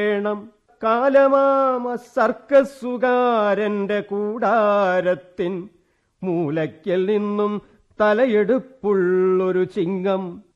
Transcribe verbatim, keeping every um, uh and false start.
വേണം. കാലമാമ സർക്കസുകാരന്റെ കൂടാരത്തിൻ മൂലയ്ക്കൽ നിന്നും തലയെടുപ്പുള്ളൊരു ചിങ്ങം